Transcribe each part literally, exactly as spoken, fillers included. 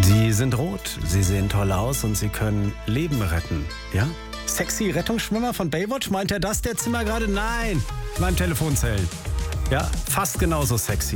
Sie sind rot, sie sehen toll aus und sie können Leben retten. Ja? Sexy Rettungsschwimmer von Baywatch? Meint er das, der Zimmer gerade? Nein, ich meine Telefonzellen. Ja, fast genauso sexy.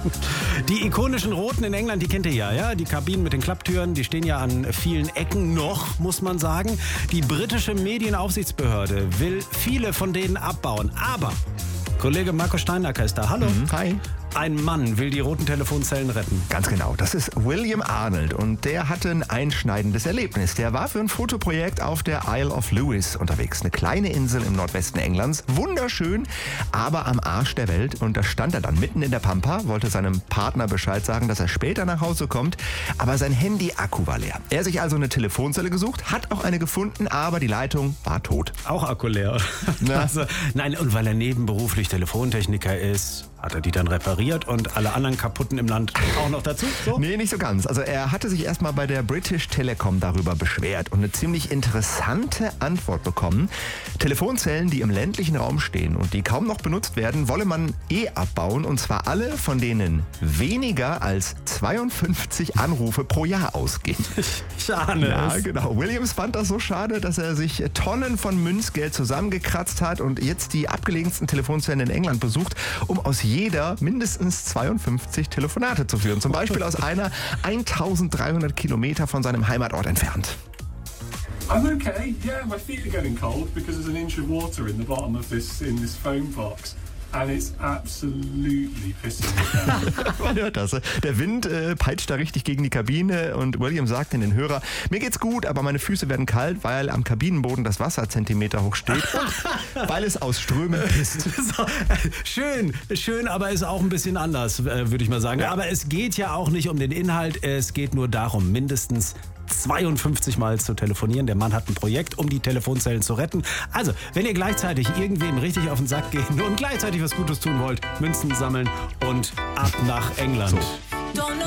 Die ikonischen Roten in England, die kennt ihr ja, ja? Die Kabinen mit den Klapptüren, die stehen ja an vielen Ecken noch, muss man sagen. Die britische Medienaufsichtsbehörde will viele von denen abbauen. Aber Kollege Marco Steinacker ist da. Hallo. Mhm, hi. Ein Mann will die roten Telefonzellen retten. Ganz genau, das ist William Arnold und der hatte ein einschneidendes Erlebnis. Der war für ein Fotoprojekt auf der Isle of Lewis unterwegs. Eine kleine Insel im Nordwesten Englands. Wunderschön, aber am Arsch der Welt. Und da stand er dann mitten in der Pampa, wollte seinem Partner Bescheid sagen, dass er später nach Hause kommt. Aber sein Handy-Akku war leer. Er sich also eine Telefonzelle gesucht, hat auch eine gefunden, aber die Leitung war tot. Auch Akku leer. Ja. Also, nein, und weil er nebenberuflich Telefontechniker ist, hat er die dann repariert und alle anderen kaputten im Land auch noch dazu? So? Nee, nicht so ganz. Also er hatte sich erstmal bei der British Telecom darüber beschwert und eine ziemlich interessante Antwort bekommen. Telefonzellen, die im ländlichen Raum stehen und die kaum noch benutzt werden, wolle man eh abbauen, und zwar alle, von denen weniger als zweiundfünfzig Anrufe pro Jahr ausgehen. Schade. Ja, genau. Williams fand das so schade, dass er sich Tonnen von Münzgeld zusammengekratzt hat und jetzt die abgelegensten Telefonzellen in England besucht, um aus jeder mindestens zweiundfünfzig Telefonate zu führen. Zum Beispiel aus einer eintausenddreihundert Kilometer von seinem Heimatort entfernt. I'm okay. Yeah, my feet are getting cold because there's an inch of water in the bottom of this in this foam box. And it's absolutely pissing me down. Man hört das. Der Wind äh, peitscht da richtig gegen die Kabine und William sagt in den Hörer, mir geht's gut, aber meine Füße werden kalt, weil am Kabinenboden das Wasser Zentimeter hoch steht und weil es aus Strömen pisst. So, schön, schön, aber ist auch ein bisschen anders, äh, würde ich mal sagen. Ja. Aber es geht ja auch nicht um den Inhalt, es geht nur darum, mindestens zweiundfünfzig Mal zu telefonieren. Der Mann hat ein Projekt, um die Telefonzellen zu retten. Also, wenn ihr gleichzeitig irgendwem richtig auf den Sack gehen und gleichzeitig was Gutes tun wollt, Münzen sammeln und ab nach England. So.